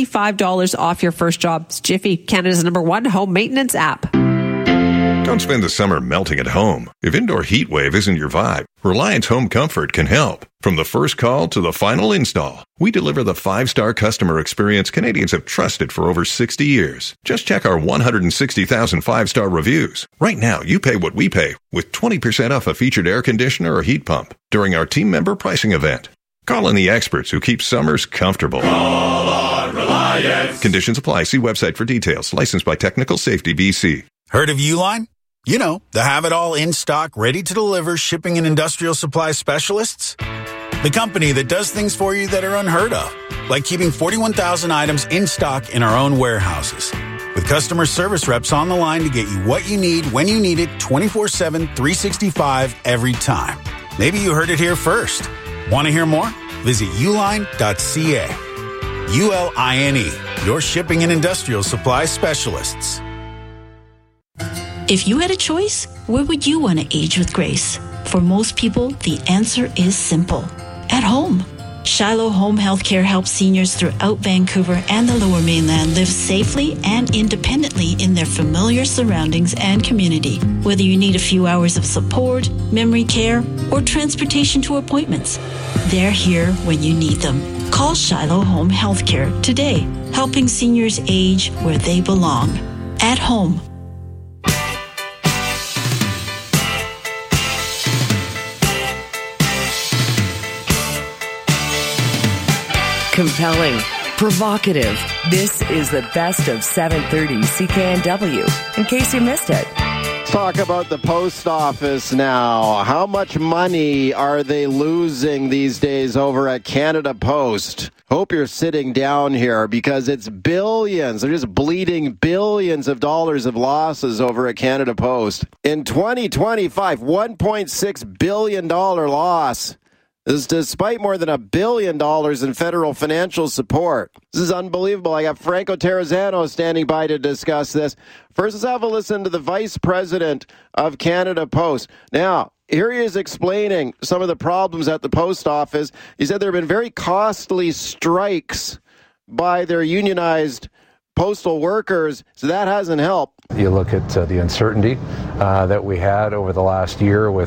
$75 off your first job. Jiffy, Canada's #1 home maintenance app. Don't spend the summer melting at home. If indoor heat wave isn't your vibe, Reliance Home Comfort can help. From the first call to the final install, we deliver the 5-star customer experience Canadians have trusted for over 60 years. Just check our 160,000 5-star reviews. Right now, you pay what we pay with 20% off a featured air conditioner or heat pump during our team member pricing event. Call in the experts who keep summers comfortable. Call on Reliance. Conditions apply. See website for details. Licensed by Technical Safety BC. Heard of Uline? You know, the have-it-all in-stock, ready-to-deliver shipping and industrial supply specialists. The company that does things for you that are unheard of, like keeping 41,000 items in stock in our own warehouses. With customer service reps on the line to get you what you need when you need it 24/7, 365 every time. Maybe you heard it here first. Want to hear more? Visit uline.ca. ULINE, your shipping and industrial supply specialists. If you had a choice, where would you want to age with grace? For most people, the answer is simple. At home. Shiloh Home Healthcare helps seniors throughout Vancouver and the Lower Mainland live safely and independently in their familiar surroundings and community. Whether you need a few hours of support, memory care, or transportation to appointments, they're here when you need them. Call Shiloh Home Healthcare today, helping seniors age where they belong. At home. Compelling, provocative. This is the best of 730 CKNW, in case you missed it. Talk about the post office now. How much money are they losing these days over at Canada Post? Hope you're sitting down here because it's billions. They're just bleeding billions of dollars of losses over at Canada Post. In 2025, $1.6 billion loss. This is despite more than $1 billion in federal financial support. This is unbelievable. I got Franco Terrazzano standing by to discuss this. First, let's have a listen to the Vice President of Canada Post. Now, here he is explaining some of the problems at the post office. He said there have been very costly strikes by their unionized postal workers, so that hasn't helped. You look at the uncertainty that we had over the last year with,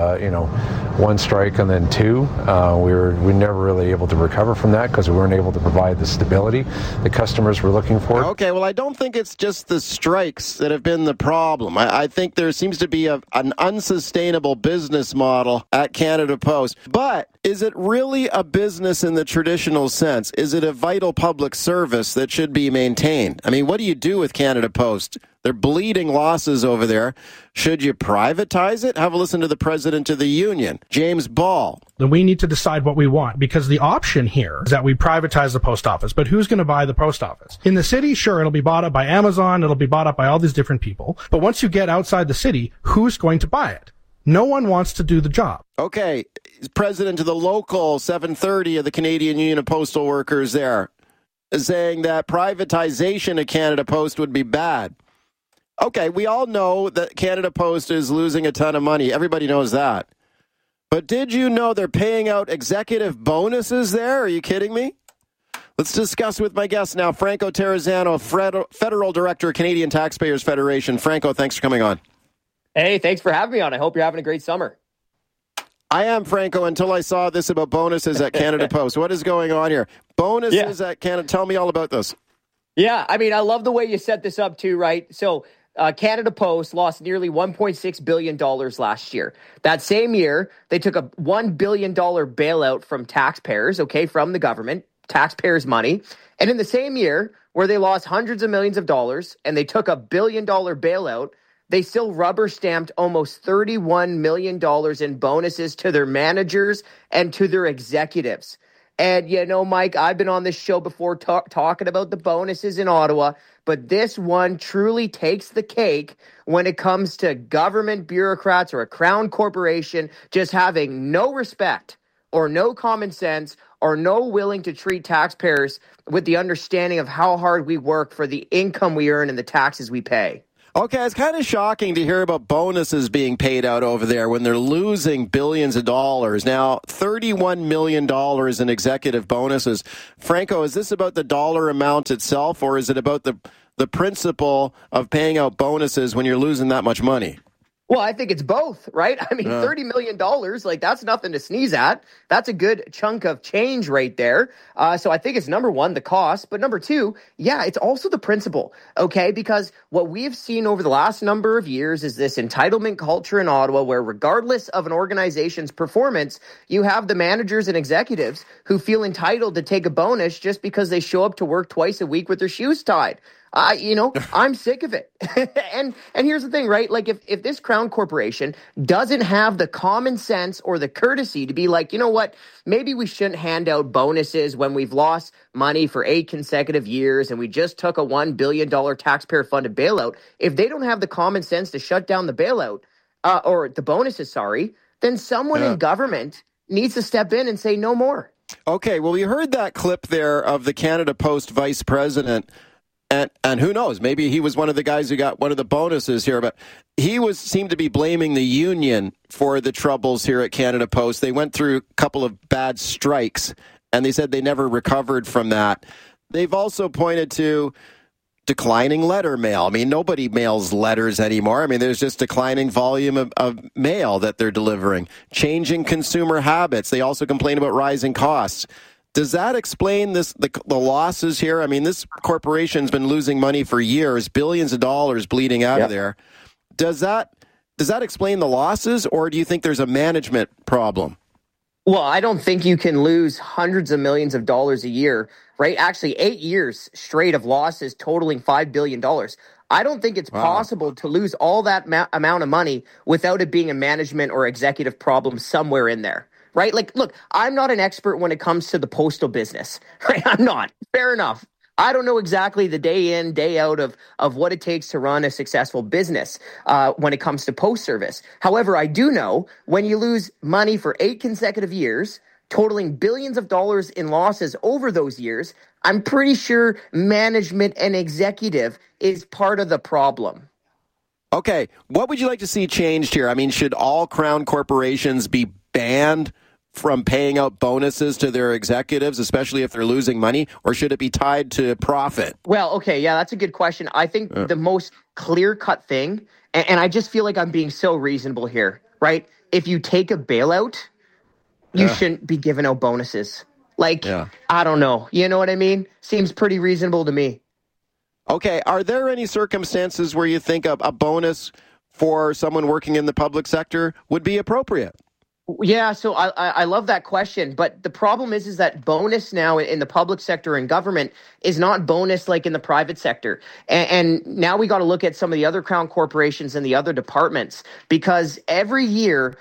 one strike and then two. We were never really able to recover from that because we weren't able to provide the stability the customers were looking for. Okay, well, I don't think it's just the strikes that have been the problem. I think there seems to be an unsustainable business model at Canada Post. But is it really a business in the traditional sense? Is it a vital public service that should be maintained? I mean, what do you do with Canada Post? They're bleeding losses over there. Should you privatize it? Have a listen to the president of the union, James Ball. Then we need to decide what we want, because the option here is that we privatize the post office. But who's going to buy the post office? In the city, sure, it'll be bought up by Amazon. It'll be bought up by all these different people. But once you get outside the city, who's going to buy it? No one wants to do the job. Okay, president of the local 730 of the Canadian Union of Postal Workers there, saying that privatization of Canada Post would be bad. Okay, we all know that Canada Post is losing a ton of money. Everybody knows that. But did you know they're paying out executive bonuses there? Are you kidding me? Let's discuss with my guest now, Franco Terrazzano, Federal Director, Canadian Taxpayers Federation. Franco, thanks for coming on. Hey, thanks for having me on. I hope you're having a great summer. I am, Franco, until I saw this about bonuses at Canada Post. What is going on here? Bonuses at Canada. Tell me all about this. Yeah, I mean, I love the way you set this up too, right? So Canada Post lost nearly $1.6 billion last year. That same year, they took a $1 billion bailout from taxpayers, from the government, taxpayers' money. And in the same year, where they lost hundreds of millions of dollars and they took a $1 billion bailout, they still rubber stamped almost $31 million in bonuses to their managers and to their executives. And, Mike, I've been on this show before talking about the bonuses in Ottawa, but this one truly takes the cake when it comes to government bureaucrats or a crown corporation just having no respect or no common sense or no willing to treat taxpayers with the understanding of how hard we work for the income we earn and the taxes we pay. Okay, it's kind of shocking to hear about bonuses being paid out over there when they're losing billions of dollars. Now, $31 million in executive bonuses. Franco, is this about the dollar amount itself, or is it about the principle of paying out bonuses when you're losing that much money? Well, I think it's both, right? I mean, $30 million, like that's nothing to sneeze at. That's a good chunk of change right there. So I think it's number one, the cost. But number two, yeah, it's also the principle, okay? Because what we've seen over the last number of years is this entitlement culture in Ottawa where regardless of an organization's performance, you have the managers and executives who feel entitled to take a bonus just because they show up to work twice a week with their shoes tied. I'm sick of it. and here's the thing, right? Like if this Crown Corporation doesn't have the common sense or the courtesy to be like, you know what, maybe we shouldn't hand out bonuses when we've lost money for 8 consecutive years and we just took a $1 billion taxpayer funded bailout. If they don't have the common sense to shut down the bailout or the bonuses, then someone in government needs to step in and say no more. Okay, well, you heard that clip there of the Canada Post vice president. And who knows, maybe he was one of the guys who got one of the bonuses here, but he seemed to be blaming the union for the troubles here at Canada Post. They went through a couple of bad strikes, and they said they never recovered from that. They've also pointed to declining letter mail. I mean, nobody mails letters anymore. I mean, there's just declining volume of mail that they're delivering. Changing consumer habits. They also complain about rising costs. Does that explain the losses here? I mean, this corporation's been losing money for years, billions of dollars bleeding out of there. Does that explain the losses, or do you think there's a management problem? Well, I don't think you can lose hundreds of millions of dollars a year, right? Actually, 8 years straight of losses totaling $5 billion. I don't think it's possible to lose all that amount of money without it being a management or executive problem somewhere in there. Right? Like, look, I'm not an expert when it comes to the postal business. Right? I'm not. Fair enough. I don't know exactly the day in, day out of what it takes to run a successful business when it comes to post service. However, I do know when you lose money for 8 consecutive years, totaling billions of dollars in losses over those years, I'm pretty sure management and executive is part of the problem. Okay. What would you like to see changed here? I mean, should all Crown corporations be banned from paying out bonuses to their executives, especially if they're losing money, or should it be tied to profit? Well, okay, yeah, that's a good question. I think the most clear-cut thing, and I just feel like I'm being so reasonable here, right? If you take a bailout, you shouldn't be giving out bonuses. Like, I don't know. You know what I mean? Seems pretty reasonable to me. Okay, are there any circumstances where you think a bonus for someone working in the public sector would be appropriate? Yeah, so I love that question, but the problem is that bonus now in the public sector and government is not bonus like in the private sector. And now we got to look at some of the other Crown corporations and the other departments, because every year,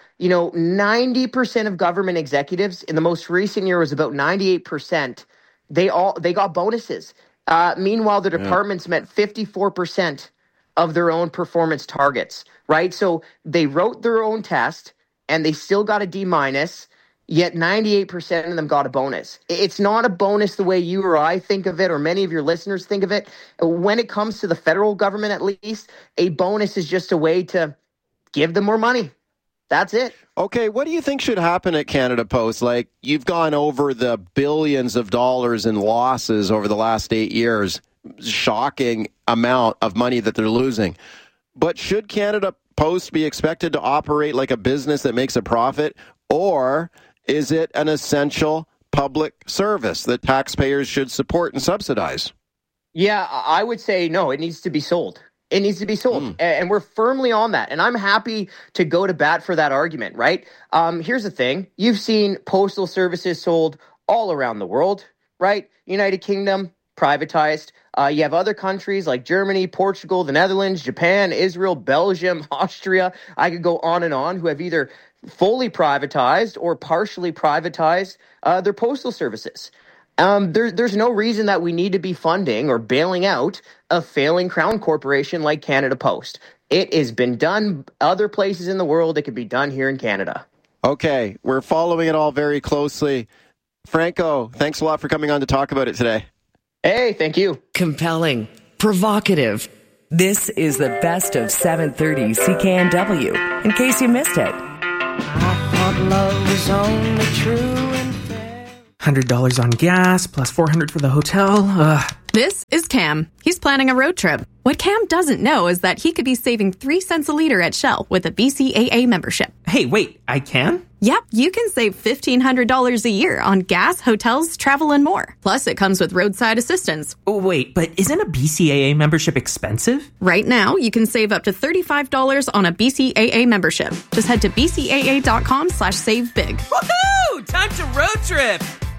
90% of government executives in the most recent year was about 98%. They got bonuses. Meanwhile, the departments met 54% of their own performance targets, right? So they wrote their own test, and they still got a D-, yet 98% of them got a bonus. It's not a bonus the way you or I think of it, or many of your listeners think of it. When it comes to the federal government, at least, a bonus is just a way to give them more money. That's it. Okay, what do you think should happen at Canada Post? Like, you've gone over the billions of dollars in losses over the last 8 years. Shocking amount of money that they're losing. But should Canada Post be expected to operate like a business that makes a profit, or is it an essential public service that taxpayers should support and subsidize? Yeah, I would say no, it needs to be sold. It needs to be sold. And we're firmly on that. And I'm happy to go to bat for that argument, right? Here's the thing. You've seen postal services sold all around the world, right? United Kingdom, privatized. You have other countries like Germany, Portugal, the Netherlands, Japan, Israel, Belgium, Austria. I could go on and on, who have either fully privatized or partially privatized their postal services. There's no reason that we need to be funding or bailing out a failing Crown corporation like Canada Post. It has been done other places in the world. It could be done here in Canada. Okay, we're following it all very closely. Franco, thanks a lot for coming on to talk about it today. Hey, thank you. Compelling, provocative. This is the best of 730 CKNW, in case you missed it. I thought love was only true and fair. $100 on gas, plus $400 for the hotel. This is Cam. He's planning a road trip. What Cam doesn't know is that he could be saving 3 cents a liter at Shell with a BCAA membership. Hey, wait, I can? Yep, you can save $1,500 a year on gas, hotels, travel, and more. Plus, it comes with roadside assistance. Oh, wait, but isn't a BCAA membership expensive? Right now, you can save up to $35 on a BCAA membership. Just head to bcaa.com/savebig. Woohoo! Time to road trip!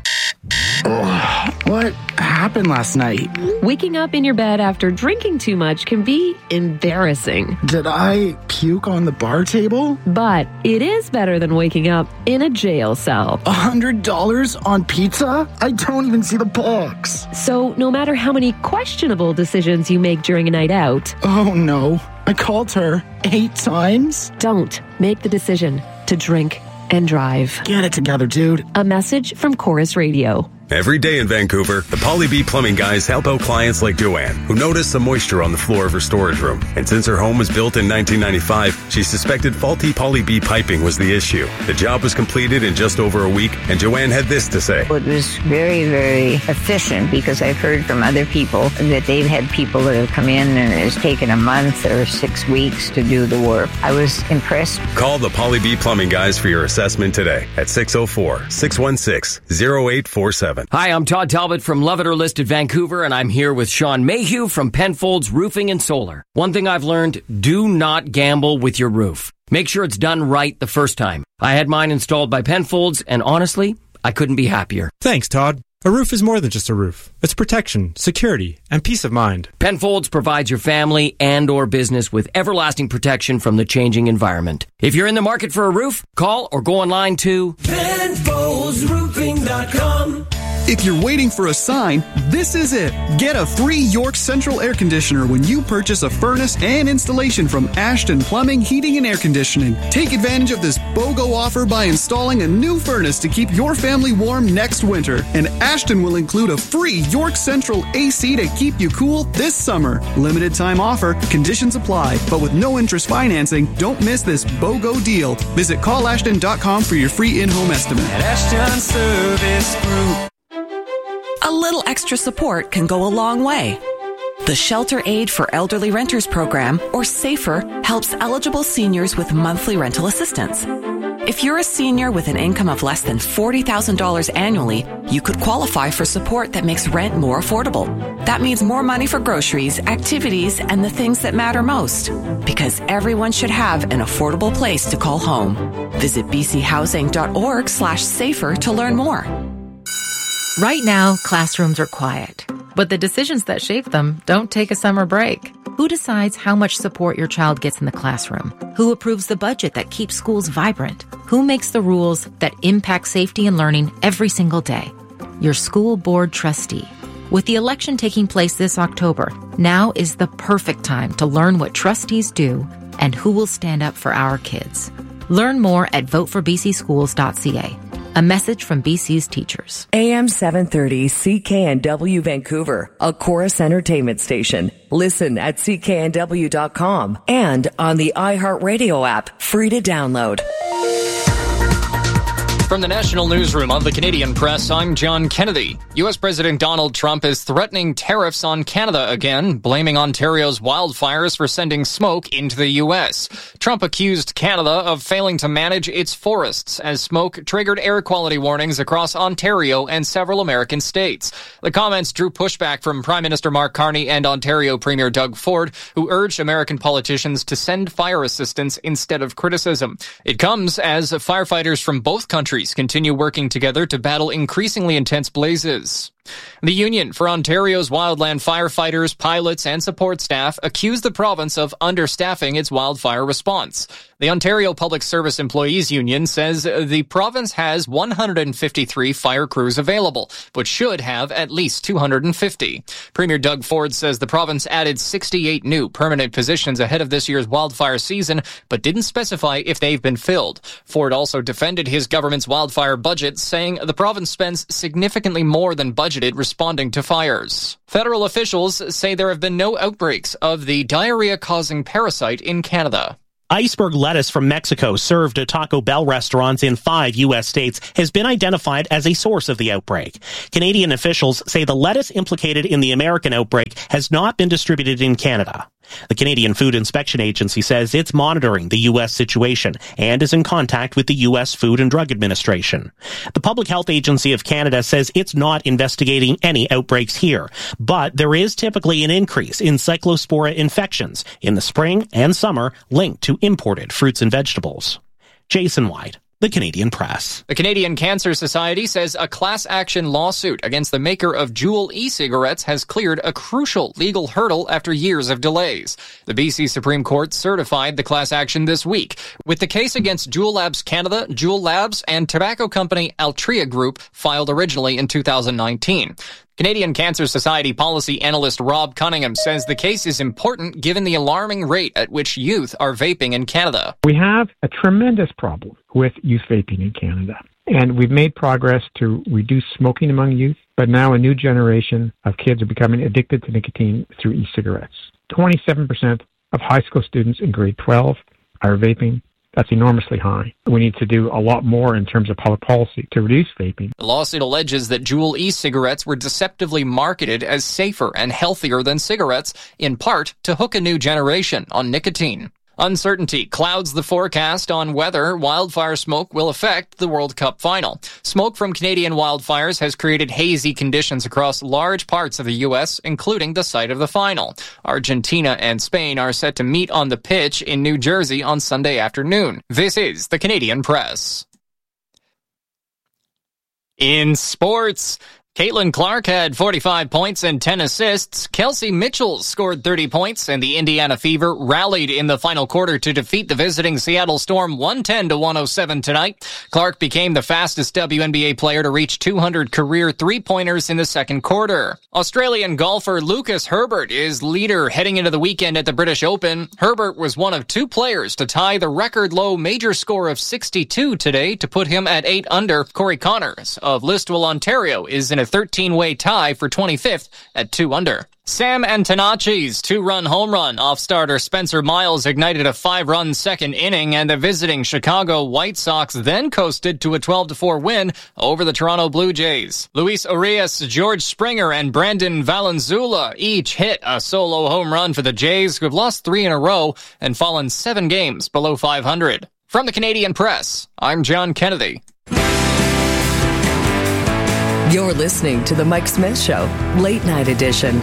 What happened last night? Waking up in your bed after drinking too much can be embarrassing. Did I puke on the bar table? But it is better than waking up in a jail cell. $100 on pizza? I don't even see the box. So no matter how many questionable decisions you make during a night out... Oh no, I called her 8 times? Don't make the decision to drink and drive. Get it together, dude. A message from Chorus Radio. Every day in Vancouver, the Polly B Plumbing guys help out clients like Joanne, who noticed some moisture on the floor of her storage room. And since her home was built in 1995, she suspected faulty Polly B piping was the issue. The job was completed in just over a week, and Joanne had this to say. It was very, very efficient because I've heard from other people that they've had people that have come in and it's taken a month or 6 weeks to do the work. I was impressed. Call the Polly B Plumbing guys for your assessment today at 604-616-0847. Hi, I'm Todd Talbot from Love It or List It Vancouver, and I'm here with Sean Mayhew from Penfolds Roofing and Solar. One thing I've learned, do not gamble with your roof. Make sure it's done right the first time. I had mine installed by Penfolds, and honestly, I couldn't be happier. Thanks, Todd. A roof is more than just a roof. It's protection, security, and peace of mind. Penfolds provides your family and or business with everlasting protection from the changing environment. If you're in the market for a roof, call or go online to PenfoldsRoofing.com. If you're waiting for a sign, this is it. Get a free York Central air conditioner when you purchase a furnace and installation from Ashton Plumbing, Heating, and Air Conditioning. Take advantage of this BOGO offer by installing a new furnace to keep your family warm next winter. And Ashton will include a free York Central AC to keep you cool this summer. Limited time offer, conditions apply, but with no interest financing, don't miss this BOGO deal. Visit callashton.com for your free in-home estimate. At Ashton Service Group. A little extra support can go a long way. The Shelter Aid for Elderly Renters program, or SAFER, helps eligible seniors with monthly rental assistance. If you're a senior with an income of less than $40,000 annually, you could qualify for support that makes rent more affordable. That means more money for groceries, activities, and the things that matter most. Because everyone should have an affordable place to call home. Visit bchousing.org/safer to learn more. Right now, classrooms are quiet, but the decisions that shape them don't take a summer break. Who decides how much support your child gets in the classroom? Who approves the budget that keeps schools vibrant? Who makes the rules that impact safety and learning every single day? Your school board trustee. With the election taking place this October, now is the perfect time to learn what trustees do and who will stand up for our kids. Learn more at voteforbcschools.ca. A message from BC's teachers. AM 730 CKNW Vancouver, a Chorus Entertainment station. Listen at cknw.com and on the iHeartRadio app, free to download. From the National Newsroom of the Canadian Press, I'm John Kennedy. U.S. President Donald Trump is threatening tariffs on Canada again, blaming Ontario's wildfires for sending smoke into the U.S. Trump accused Canada of failing to manage its forests as smoke triggered air quality warnings across Ontario and several American states. The comments drew pushback from Prime Minister Mark Carney and Ontario Premier Doug Ford, who urged American politicians to send fire assistance instead of criticism. It comes as firefighters from both countries continue working together to battle increasingly intense blazes. The Union for Ontario's wildland firefighters, pilots, and support staff accused the province of understaffing its wildfire response. The Ontario Public Service Employees Union says the province has 153 fire crews available, but should have at least 250. Premier Doug Ford says the province added 68 new permanent positions ahead of this year's wildfire season, but didn't specify if they've been filled. Ford also defended his government's wildfire budget, saying the province spends significantly more than budget budgeted responding to fires. Federal officials say there have been no outbreaks of the diarrhea-causing parasite in Canada. Iceberg lettuce from Mexico served at Taco Bell restaurants in 5 U.S. states has been identified as a source of the outbreak. Canadian officials say the lettuce implicated in the American outbreak has not been distributed in Canada. The Canadian Food Inspection Agency says it's monitoring the U.S. situation and is in contact with the U.S. Food and Drug Administration. The Public Health Agency of Canada says it's not investigating any outbreaks here, but there is typically an increase in cyclospora infections in the spring and summer linked to imported fruits and vegetables. Jason White, The Canadian Press. The Canadian Cancer Society says a class action lawsuit against the maker of Juul e-cigarettes has cleared a crucial legal hurdle after years of delays. The BC Supreme Court certified the class action this week, with the case against Juul Labs Canada, Juul Labs, and tobacco company Altria Group filed originally in 2019. Canadian Cancer Society policy analyst Rob Cunningham says the case is important given the alarming rate at which youth are vaping in Canada. We have a tremendous problem with youth vaping in Canada, and we've made progress to reduce smoking among youth, but now a new generation of kids are becoming addicted to nicotine through e-cigarettes. 27% of high school students in grade 12 are vaping. That's enormously high. We need to do a lot more in terms of public policy to reduce vaping. The lawsuit alleges that Juul e-cigarettes were deceptively marketed as safer and healthier than cigarettes, in part to hook a new generation on nicotine. Uncertainty clouds the forecast on whether wildfire smoke will affect the World Cup final. Smoke from Canadian wildfires has created hazy conditions across large parts of the U.S., including the site of the final. Argentina and Spain are set to meet on the pitch in New Jersey on Sunday afternoon. This is the Canadian Press. In sports, Caitlin Clark had 45 points and 10 assists. Kelsey Mitchell scored 30 points, and the Indiana Fever rallied in the final quarter to defeat the visiting Seattle Storm 110-107 tonight. Clark became the fastest WNBA player to reach 200 career three-pointers in the second quarter. Australian golfer Lucas Herbert is leader heading into the weekend at the British Open. Herbert was one of 2 players to tie the record-low major score of 62 today to put him at 8 under. Corey Connors of Listowel, Ontario, is in a 13-way tie for 25th at 2 under. Sam Antonacci's 2-run home run off starter Spencer Miles ignited a 5-run second inning, and the visiting Chicago White Sox then coasted to a 12-4 win over the Toronto Blue Jays. Luis Urias, George Springer, and Brandon Valenzuela each hit a solo home run for the Jays, who have lost 3 in a row and fallen 7 games below 500. From the Canadian Press, I'm John Kennedy. You're listening to The Mike Smith Show, Late Night Edition.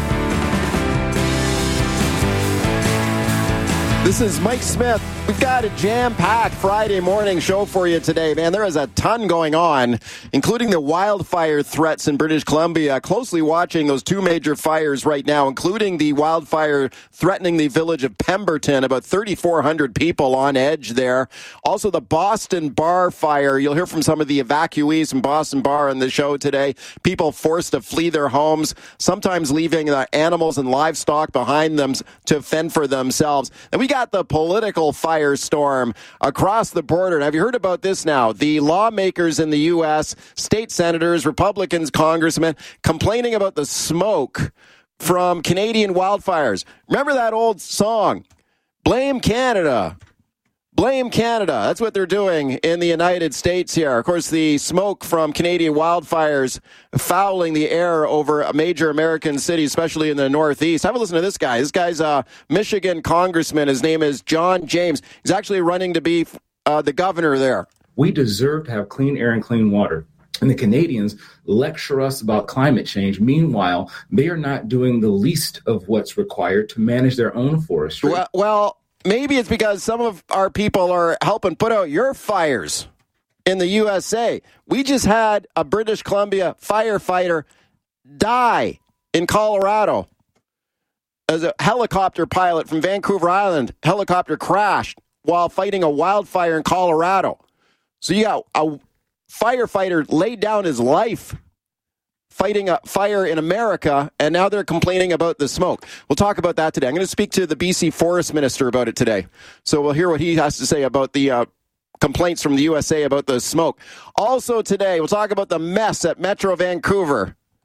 This is Mike Smith. We've got a jam-packed Friday morning show for you today, man. There is a ton going on, including the wildfire threats in British Columbia. Closely watching those 2 major fires right now, including the wildfire threatening the village of Pemberton. About 3,400 people on edge there. Also, the Boston Bar fire. You'll hear from some of the evacuees from Boston Bar on the show today. People forced to flee their homes, sometimes leaving animals and livestock behind them to fend for themselves. And we got the political firestorm across the border. And have you heard about this now? The lawmakers in the U.S., state senators, Republicans, congressmen, complaining about the smoke from Canadian wildfires. Remember that old song, Blame Canada. Blame Canada. That's what they're doing in the United States here. Of course, the smoke from Canadian wildfires fouling the air over a major American city, especially in the Northeast. Have a listen to this guy. This guy's a Michigan congressman. His name is John James. He's actually running to be the governor there. We deserve to have clean air and clean water. And the Canadians lecture us about climate change. Meanwhile, they are not doing the least of what's required to manage their own forestry. Well, maybe it's because some of our people are helping put out your fires in the USA. We just had a British Columbia firefighter die in Colorado as a helicopter pilot from Vancouver Island. Helicopter crashed while fighting a wildfire in Colorado. So you got a firefighter laid down his life fighting a fire in America, and now they're complaining about the smoke. We'll talk about that today. I'm going to speak to the BC Forest Minister about it today. So we'll hear what he has to say about the complaints from the USA about the smoke. Also today, we'll talk about the mess at Metro Vancouver.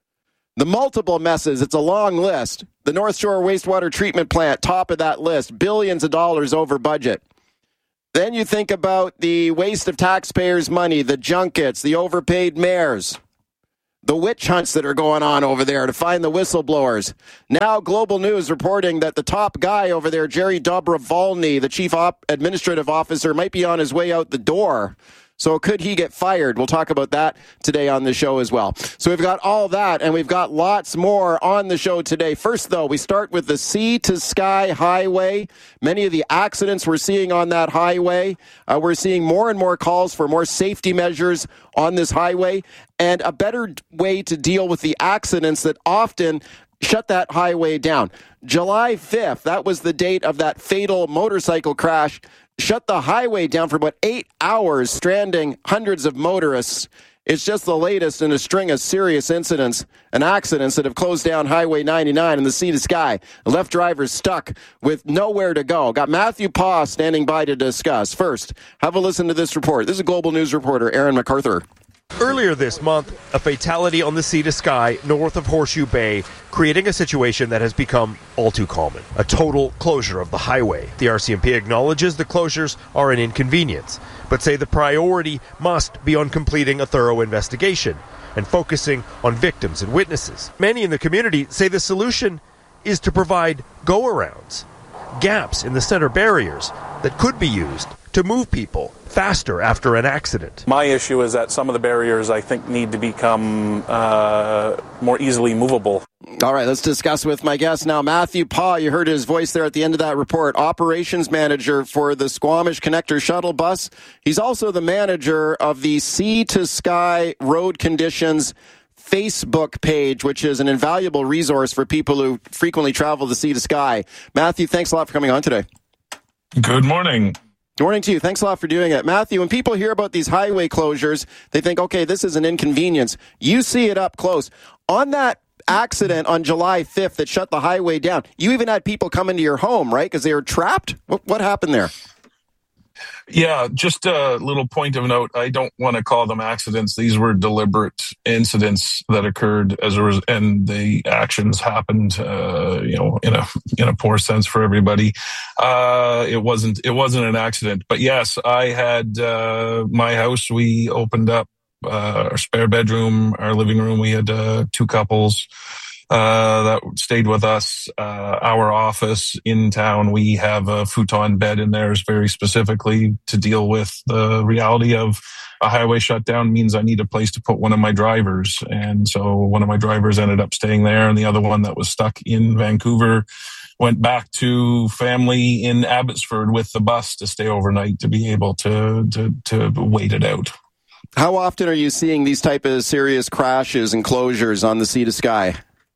The multiple messes, it's a long list. The North Shore Wastewater Treatment Plant, top of that list, billions of dollars over budget. Then you think about the waste of taxpayers' money, the junkets, the overpaid mayors, the witch hunts that are going on over there to find the whistleblowers. Now Global News reporting that the top guy over there, Jerry Dobrovolny, the chief administrative officer, might be on his way out the door. So could he get fired? We'll talk about that today on the show as well. So we've got all that, and we've got lots more on the show today. First, though, we start with the Sea to Sky Highway. Many of the accidents we're seeing on that highway. We're seeing more and more calls for more safety measures on this highway and a better way to deal with the accidents that often shut that highway down. July 5th, that was the date of that fatal motorcycle crash, shut the highway down for about 8 hours, stranding hundreds of motorists. It's just the latest in a string of serious incidents and accidents that have closed down Highway 99 in the Sea to Sky. Left drivers stuck with nowhere to go. Got Matthew Paw standing by to discuss. First, have a listen to this report. This is Global News reporter Aaron MacArthur. Earlier this month, a fatality on the Sea to Sky north of Horseshoe Bay, creating a situation that has become all too common. A total closure of the highway. The RCMP acknowledges the closures are an inconvenience, but say the priority must be on completing a thorough investigation and focusing on victims and witnesses. Many in the community say the solution is to provide go-arounds, gaps in the center barriers that could be used to move people faster after an accident. My issue is that some of the barriers, I think, need to become more easily movable. All right, let's discuss with my guest now. Matthew Paw, you heard his voice there at the end of that report, operations manager for the Squamish Connector shuttle bus. He's also the manager of the Sea to Sky Road Conditions Facebook page, which is an invaluable resource for people who frequently travel the Sea to Sky. Matthew, thanks a lot for coming on today. Good morning. Good morning to you. Thanks a lot for doing it. Matthew, when people hear about these highway closures, they think, okay, this is an inconvenience. You see it up close. On that accident on July 5th that shut the highway down, you even had people come into your home, right? Because they were trapped? What happened there? Yeah, just a little point of note. I don't want to call them accidents. These were deliberate incidents that occurred and the actions happened, in a poor sense for everybody. It wasn't an accident, but yes, I had my house. We opened up our spare bedroom, our living room. We had two couples that stayed with us. Our office in town, we have a futon bed in there very specifically to deal with the reality of a highway shutdown means I need a place to put one of my drivers. And so one of my drivers ended up staying there, and the other one that was stuck in Vancouver went back to family in Abbotsford with the bus to stay overnight to be able to wait it out. How often are you seeing these type of serious crashes and closures on the Sea to Sky?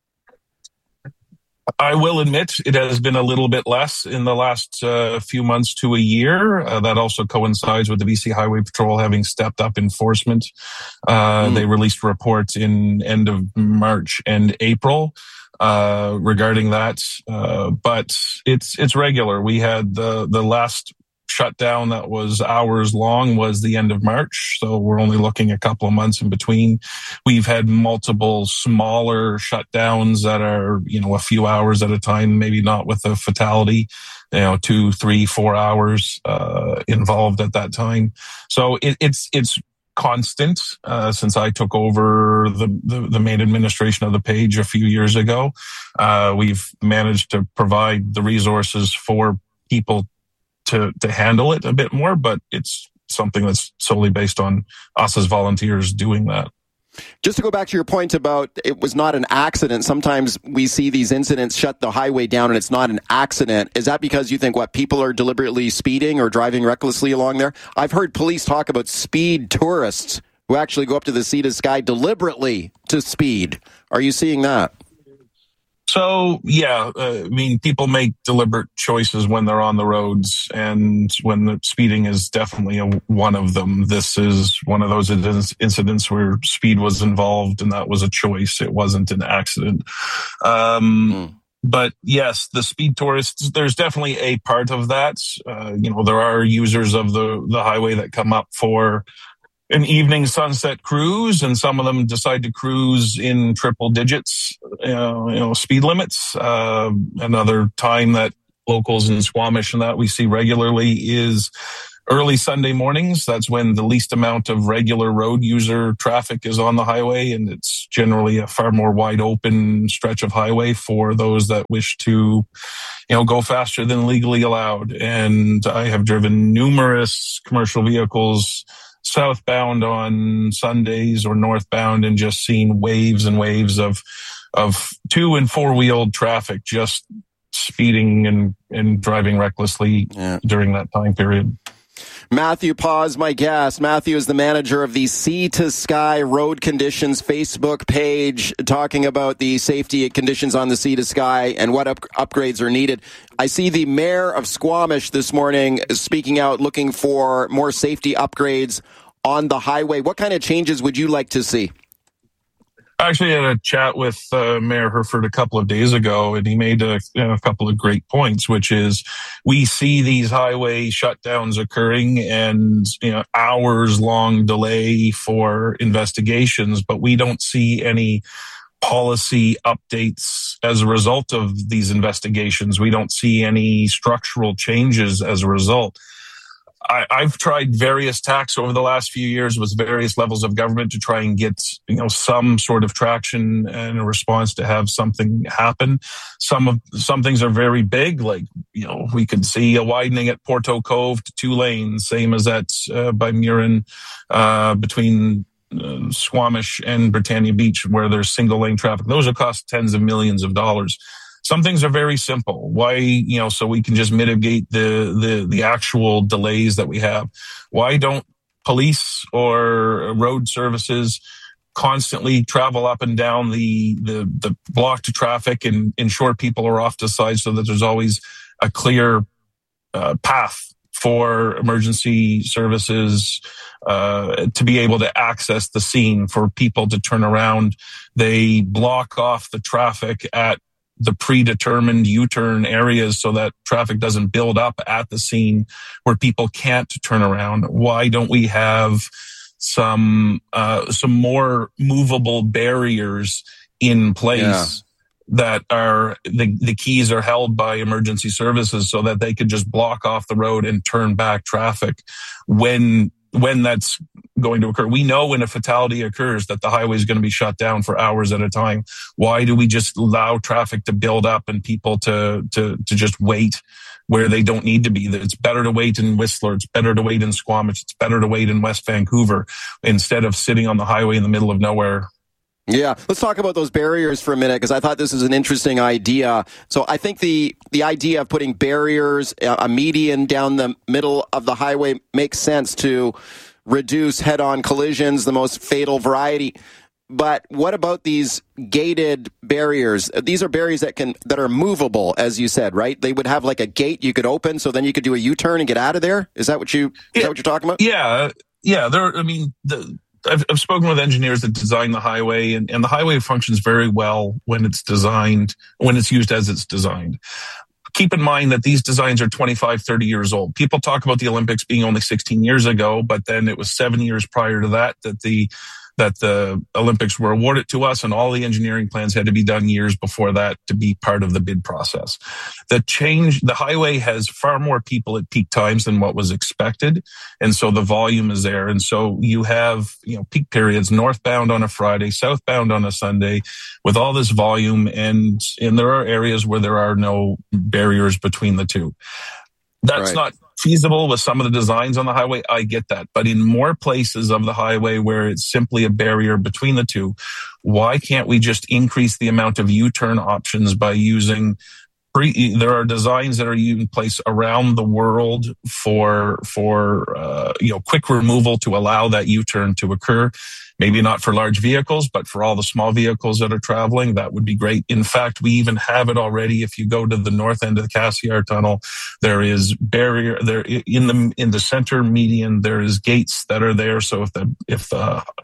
I will admit it has been a little bit less in the last few months to a year. That also coincides with the BC Highway Patrol having stepped up enforcement. They released reports in end of March and April regarding that. But it's regular. We had the last shutdown that was hours long was the end of March. So we're only looking a couple of months in between. We've had multiple smaller shutdowns that are, a few hours at a time, maybe not with a fatality, 2, 3, 4 hours, involved at that time. So it's constant, since I took over the main administration of the page a few years ago. We've managed to provide the resources for people to handle it a bit more, but it's something that's solely based on us as volunteers doing that. Just to go back to your point about it was not an accident, sometimes we see these incidents shut the highway down and it's not an accident. Is that because you think people are deliberately speeding or driving recklessly along there? I've heard police talk about speed tourists who actually go up to the Sea to Sky deliberately to speed. Are you seeing that? So, yeah, people make deliberate choices when they're on the roads, and when the speeding is definitely one of them. This is one of those incidents where speed was involved, and that was a choice. It wasn't an accident. But yes, the speed tourists, there's definitely a part of that. There are users of the highway that come up for an evening sunset cruise, and some of them decide to cruise in triple digits, speed limits. Another time that locals in Squamish and that we see regularly is early Sunday mornings. That's when the least amount of regular road user traffic is on the highway, and it's generally a far more wide open stretch of highway for those that wish to, go faster than legally allowed. And I have driven numerous commercial vehicles southbound on Sundays or northbound and just seen waves and waves of 2- and 4-wheeled traffic just speeding and driving recklessly during that time period. Matthew Paz, my guest. Matthew is the manager of the Sea to Sky Road Conditions Facebook page, talking about the safety conditions on the Sea to Sky and what upgrades are needed. I see the mayor of Squamish this morning speaking out, looking for more safety upgrades on the highway. What kind of changes would you like to see? I actually had a chat with Mayor Herford a couple of days ago, and he made a couple of great points, which is we see these highway shutdowns occurring and hours-long delay for investigations, but we don't see any policy updates as a result of these investigations. We don't see any structural changes as a result. I've tried various tacks over the last few years with various levels of government to try and get, some sort of traction and a response to have something happen. Some things are very big, like, we could see a widening at Porto Cove to 2 lanes, same as at by Murin, between Squamish and Britannia Beach, where there's single lane traffic. Those will cost tens of millions of dollars. Some things are very simple. Why, so we can just mitigate the actual delays that we have. Why don't police or road services constantly travel up and down the blocked traffic and ensure people are off to the side so that there's always a clear path for emergency services to be able to access the scene, for people to turn around. They block off the traffic at the predetermined U-turn areas so that traffic doesn't build up at the scene where people can't turn around. Why don't we have some more movable barriers in place that are the keys are held by emergency services so that they could just block off the road and turn back traffic when that's going to occur? We know when a fatality occurs that the highway is going to be shut down for hours at a time. Why do we just allow traffic to build up and people to just wait where they don't need to be? It's better to wait in Whistler. It's better to wait in Squamish. It's better to wait in West Vancouver instead of sitting on the highway in the middle of nowhere. Yeah, let's talk about those barriers for a minute, because I thought this is an interesting idea. So I think the idea of putting barriers, a median down the middle of the highway, makes sense to reduce head-on collisions, the most fatal variety. But what about these gated barriers? These are barriers that are movable, as you said, right? They would have like a gate you could open, so then you could do a U-turn and get out of there. Is that what you're talking about? Yeah. I've spoken with engineers that design the highway, and the highway functions very well when it's used as it's designed. Keep in mind that these designs are 25, 30 years old. People talk about the Olympics being only 16 years ago, but then it was 7 years prior to that the Olympics were awarded to us, and all the engineering plans had to be done years before that to be part of the bid process. The highway has far more people at peak times than what was expected, and so the volume is there. And so you have, peak periods, northbound on a Friday, southbound on a Sunday, with all this volume, and there are areas where there are no barriers between the two. That's not feasible with some of the designs on the highway. I get that. But in more places of the highway where it's simply a barrier between the two, why can't we just increase the amount of U-turn options by using there are designs that are in place around the world for quick removal to allow that U-turn to occur. Maybe not for large vehicles, but for all the small vehicles that are traveling, that would be great. In fact, we even have it already. If you go to the north end of the Cassiar Tunnel, there is barrier there in the center median. There is gates that are there, so if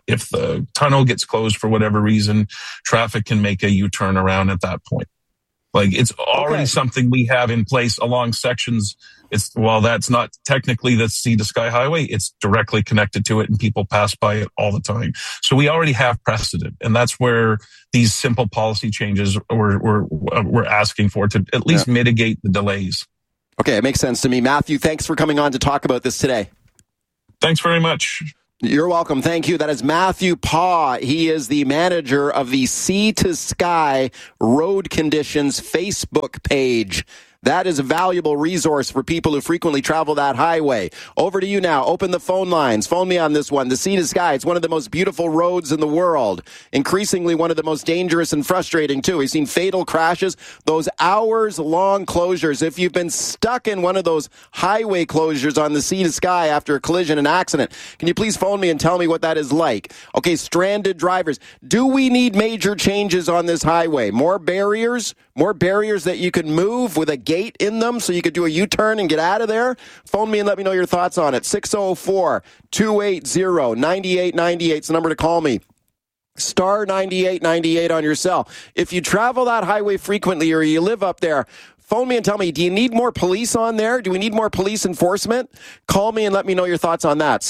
the tunnel gets closed for whatever reason, traffic can make a U-turn around at that point. Like, it's already something we have in place along sections. While that's not technically the Sea to Sky Highway, it's directly connected to it, and people pass by it all the time. So we already have precedent, and that's where these simple policy changes we're asking for to at least mitigate the delays. Okay, it makes sense to me. Matthew, thanks for coming on to talk about this today. Thanks very much. You're welcome. Thank you. That is Matthew Paugh. He is the manager of the Sea to Sky Road Conditions Facebook page. That is a valuable resource for people who frequently travel that highway. Over to you now. Open the phone lines. Phone me on this one. The Sea to Sky, it's one of the most beautiful roads in the world. Increasingly one of the most dangerous and frustrating, too. We've seen fatal crashes, those hours-long closures. If you've been stuck in one of those highway closures on the Sea to Sky after a collision and accident, can you please phone me and tell me what that is like? Okay, stranded drivers. Do we need major changes on this highway? More barriers? More barriers that you can move with a gate in them so you could do a U-turn and get out of there? Phone me and let me know your thoughts on it. 604-280-9898 is the number to call me. Star 9898 on your cell. If you travel that highway frequently or you live up there, phone me and tell me, do you need more police on there? Do we need more police enforcement? Call me and let me know your thoughts on that.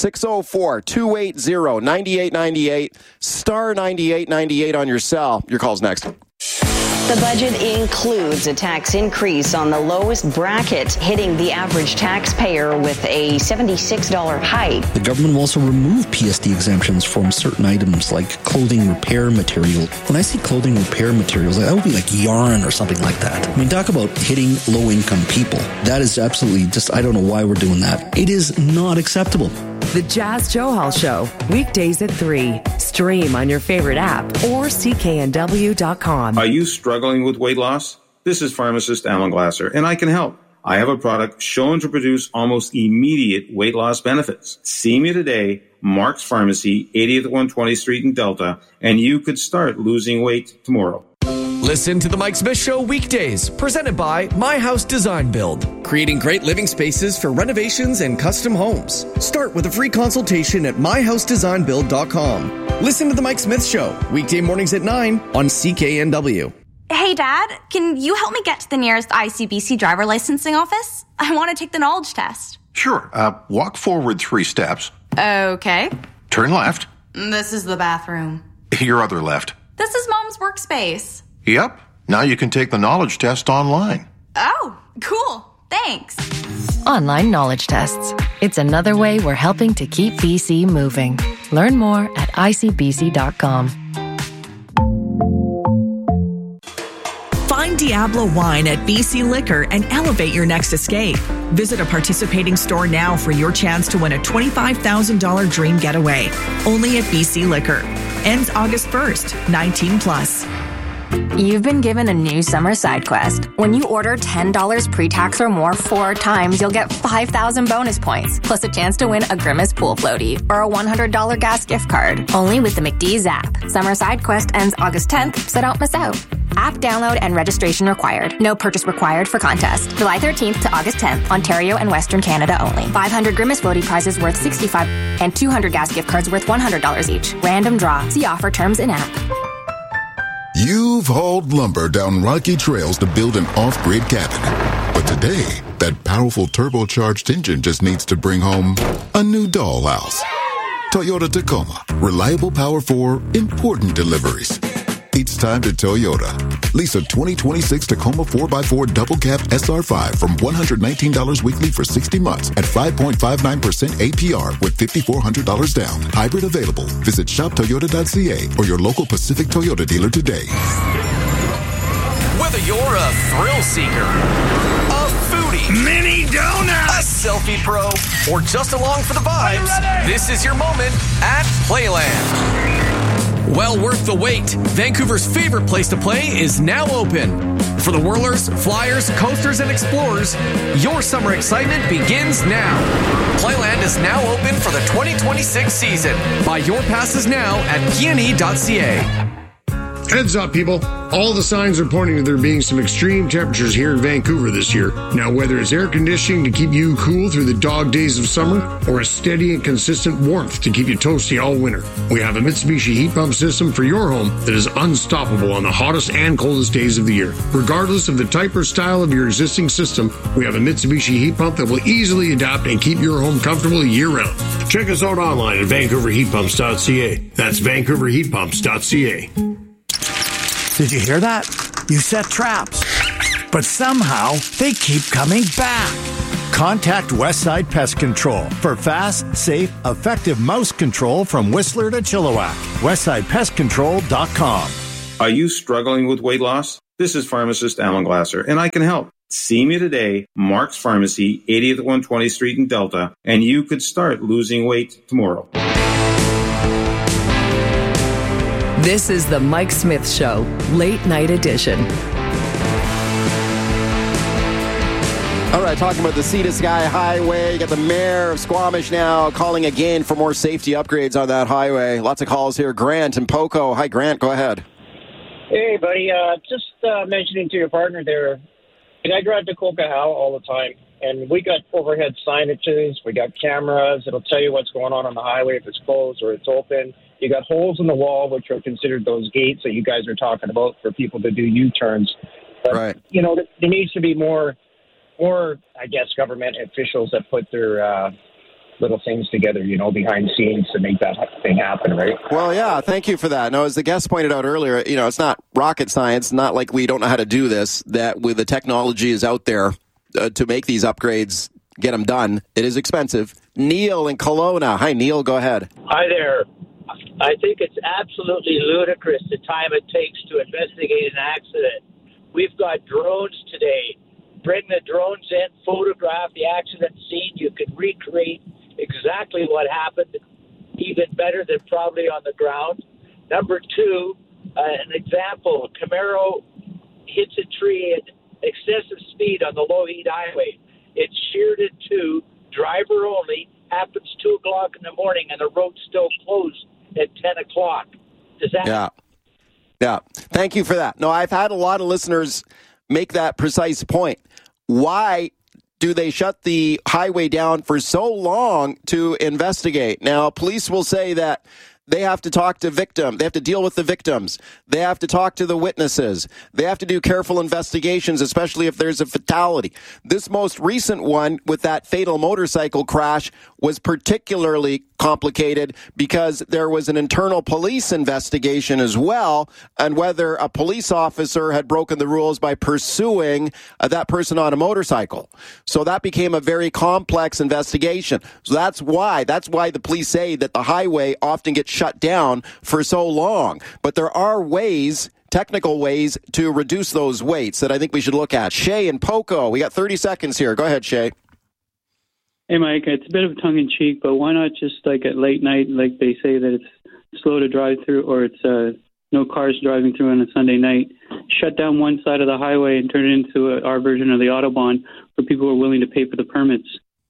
604-280-9898, star 9898 on your cell. Your call's next. The budget includes a tax increase on the lowest bracket, hitting the average taxpayer with a $76 hike. The government will also remove PSD exemptions from certain items like clothing repair material. When I see clothing repair materials, that would be like yarn or something like that. I mean, talk about hitting low-income people. That is absolutely just, I don't know why we're doing that. It is not acceptable. The Jas Johal Show, weekdays at 3. Stream on your favorite app or cknw.com. Are you struggling with weight loss? This is pharmacist Alan Glasser, and I can help. I have a product shown to produce almost immediate weight loss benefits. See me today, Mark's Pharmacy, 80th 120th Street in Delta, and you could start losing weight tomorrow. Listen to The Mike Smith Show weekdays, presented by My House Design Build, creating great living spaces for renovations and custom homes. Start with a free consultation at myhousedesignbuild.com. Listen to The Mike Smith Show, weekday mornings at 9 on CKNW. Hey, Dad, can you help me get to the nearest ICBC driver licensing office? I want to take the knowledge test. Sure. Walk forward 3 steps. Okay. Turn left. This is the bathroom. Your other left. This is Mom's workspace. Yep. Now you can take the knowledge test online. Oh, cool. Thanks. Online knowledge tests. It's another way we're helping to keep BC moving. Learn more at icbc.com. Find Diablo Wine at BC Liquor and elevate your next escape. Visit a participating store now for your chance to win a $25,000 dream getaway. Only at BC Liquor. Ends August 1st, 19+. You've been given a new summer side quest. When you order $10 pre-tax or more 4 times, you'll get 5,000 bonus points, plus a chance to win a Grimace pool floaty or a $100 gas gift card. Only with the McDee's app. Summer side quest ends August 10th, so don't miss out. App download and registration required. No purchase required for contest. July 13th to August 10th, Ontario and Western Canada only. 500 Grimace floaty prizes worth $65 and 200 gas gift cards worth $100 each. Random draw. See offer terms in app. You've hauled lumber down rocky trails to build an off-grid cabin. But today, that powerful turbocharged engine just needs to bring home a new dollhouse. Toyota Tacoma. Reliable power for important deliveries. It's time to Toyota. Lease a 2026 Tacoma 4x4 double cab SR5 from $119 weekly for 60 months at 5.59% APR with $5,400 down. Hybrid available. Visit shoptoyota.ca or your local Pacific Toyota dealer today. Whether you're a thrill seeker, a foodie, mini donut, a selfie pro, or just along for the vibes, this is your moment at Playland. Well worth the wait. Vancouver's favorite place to play is now open. For the whirlers, flyers, coasters, and explorers, your summer excitement begins now. Playland is now open for the 2026 season. Buy your passes now at guiani.ca. Heads up, people. All the signs are pointing to there being some extreme temperatures here in Vancouver this year. Now, whether it's air conditioning to keep you cool through the dog days of summer or a steady and consistent warmth to keep you toasty all winter, we have a Mitsubishi heat pump system for your home that is unstoppable on the hottest and coldest days of the year. Regardless of the type or style of your existing system, we have a Mitsubishi heat pump that will easily adapt and keep your home comfortable year-round. Check us out online at VancouverHeatPumps.ca. That's VancouverHeatPumps.ca. Did you hear that? You set traps. But somehow, they keep coming back. Contact Westside Pest Control for fast, safe, effective mouse control from Whistler to Chilliwack. WestsidePestControl.com. Are you struggling with weight loss? This is pharmacist Alan Glasser, and I can help. See me today, Mark's Pharmacy, 80th 120th Street in Delta, and you could start losing weight tomorrow. This is the Mike Smith Show, Late Night Edition. All right, talking about the Sea to Sky Highway. You got the mayor of Squamish now calling again for more safety upgrades on that highway. Lots of calls here. Grant and Poco. Hi, Grant. Go ahead. Hey, buddy. Just mentioning to your partner there, I drive to Coquihalla all the time, and we got overhead signages. We got cameras. It'll tell you what's going on the highway, if it's closed or it's open. You got holes in the wall, which are considered those gates that you guys are talking about for people to do U-turns. But, right. You know, there needs to be more, I guess, government officials that put their little things together, you know, behind the scenes to make that thing happen, right? Well, yeah, thank you for that. Now, as the guest pointed out earlier, you know, it's not rocket science, not like we don't know how to do this, that with the technology is out there to make these upgrades, get them done. It is expensive. Neil in Kelowna. Hi, Neil, go ahead. Hi there. I think it's absolutely ludicrous the time it takes to investigate an accident. We've got drones today. Bring the drones in, photograph the accident scene. You can recreate exactly what happened, even better than probably on the ground. Number two, an example, Camaro hits a tree at excessive speed on the Lougheed Highway. It's sheared in two, driver only, happens 2 o'clock in the morning, and the road's still closed at 10 o'clock. Does that... Yeah. Thank you for that. No, I've had a lot of listeners make that precise point. Why do they shut the highway down for so long to investigate? Now, police will say that they have to talk to victims. They have to deal with the victims. They have to talk to the witnesses. They have to do careful investigations, especially if there's a fatality. This most recent one with that fatal motorcycle crash was particularly complicated because there was an internal police investigation as well on whether a police officer had broken the rules by pursuing that person on a motorcycle. So that became a very complex investigation. So that's why the police say that the highway often gets shut down for so long. But there are ways, technical ways, to reduce those waits that I think we should look at. Shay and Poco, we got 30 seconds here. Go ahead, Shay. Hey, Mike, it's a bit of tongue-in-cheek, but why not just, like, at late night, like they say that it's slow to drive through, or it's no cars driving through on a Sunday night, shut down one side of the highway and turn it into our version of the Autobahn for people who are willing to pay for the permits?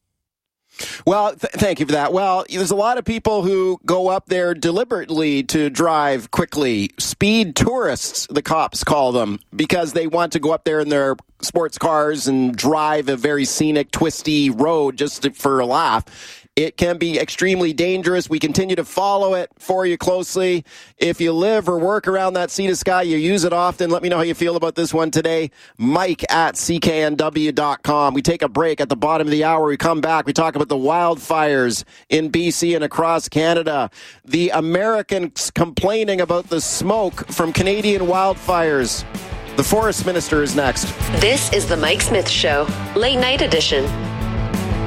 Well, thank you for that. Well, there's a lot of people who go up there deliberately to drive quickly. Speed tourists, the cops call them, because they want to go up there in their sports cars and drive a very scenic, twisty road just for a laugh. It can be extremely dangerous. We continue to follow it for you closely. If you live or work around that Sea to Sky, you use it often. Let me know how you feel about this one today. Mike at cknw.com. We take a break at the bottom of the hour. We come back. We talk about the wildfires in BC and across Canada. The Americans complaining about the smoke from Canadian wildfires. The Forest Minister is next. This is the Mike Smith Show, Late Night Edition.